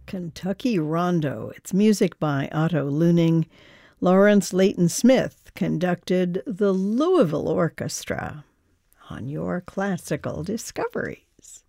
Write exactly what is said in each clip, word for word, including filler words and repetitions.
Kentucky Rondo. It's music by Otto Luning. Lawrence Leighton Smith conducted the Louisville Orchestra on your classical discoveries.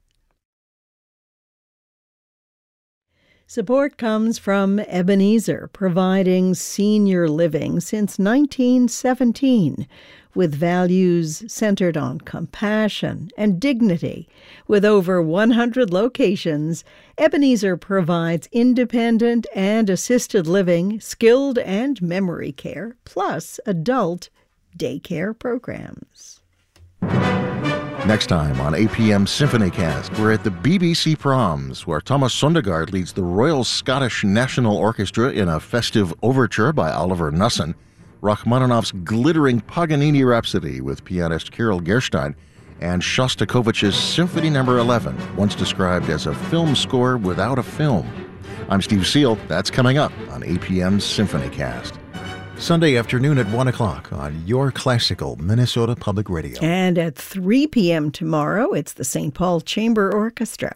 Support comes from Ebenezer, providing senior living since nineteen seventeen, with values centered on compassion and dignity. With over one hundred locations, Ebenezer provides independent and assisted living, skilled and memory care, plus adult daycare programs. Next time on A P M Symphonycast, we're at the B B C Proms, where Thomas Sondergaard leads the Royal Scottish National Orchestra in a festive overture by Oliver Nussin, Rachmaninoff's glittering Paganini Rhapsody with pianist Carol Gerstein, and Shostakovich's Symphony Number eleven, once described as a film score without a film. I'm Steve Seal. That's coming up on A P M Symphonycast. Sunday afternoon at one o'clock on your classical Minnesota Public Radio. And at three p.m. tomorrow, it's the Saint Paul Chamber Orchestra.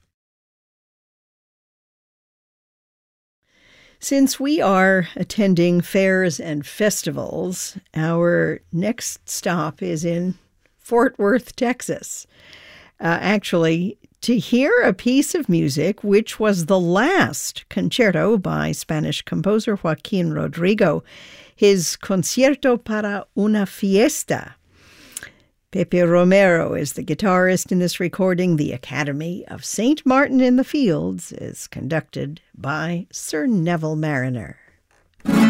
Since we are attending fairs and festivals, our next stop is in Fort Worth, Texas. Uh, actually, to hear a piece of music which was the last concerto by Spanish composer Joaquín Rodrigo, his Concierto para una Fiesta. Pepe Romero is the guitarist in this recording. The Academy of Saint Martin in the Fields is conducted by Sir Neville Mariner.